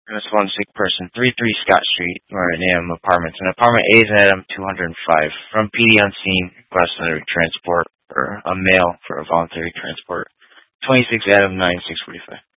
There's one sick person, 33 Scott Street, or AM Apartments. And apartment A is at 205. From PD on scene, voluntary transport, or a male for a voluntary transport. 26 Adam 9645.